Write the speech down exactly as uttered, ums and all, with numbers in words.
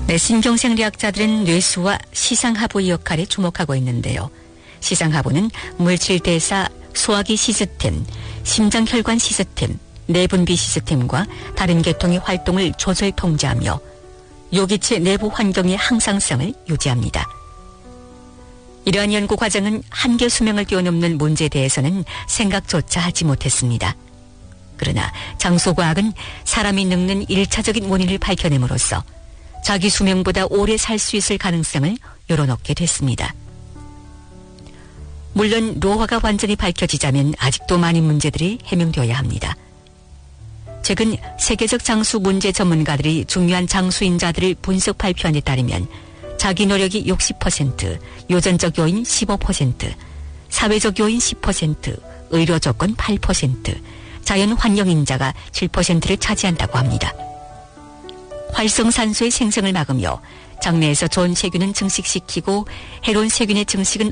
네, 신경생리학자들은 뇌수와 시상하부의 역할에 주목하고 있는데요. 시상하부는 물질대사, 소화기 시스템, 심장혈관 시스템, 내분비 시스템과 다른 계통의 활동을 조절 통제하며 요기체 내부 환경의 항상성을 유지합니다. 이러한 연구 과정은 한계 수명을 뛰어넘는 문제에 대해서는 생각조차 하지 못했습니다. 그러나 장소과학은 사람이 늙는 일차적인 원인을 밝혀냄으로써 자기 수명보다 오래 살 수 있을 가능성을 열어놓게 됐습니다. 물론 노화가 완전히 밝혀지자면 아직도 많은 문제들이 해명되어야 합니다. 최근 세계적 장수 문제 전문가들이 중요한 장수인자들을 분석 발표한 데 따르면 자기 노력이 육십 퍼센트, 유전적 요인 십오 퍼센트, 사회적 요인 십 퍼센트, 의료 조건 팔 퍼센트, 자연 환경인자가 칠 퍼센트를 차지한다고 합니다. 활성산소의 생성을 막으며 장내에서 좋은 세균은 증식시키고 해로운 세균의 증식은